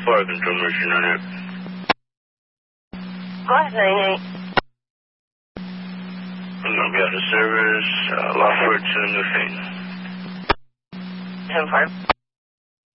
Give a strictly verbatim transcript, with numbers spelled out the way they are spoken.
Fire control mission on it. Go ahead, nine eight. I'm going to be out of service. Uh, Lawford to Newfane. ten five.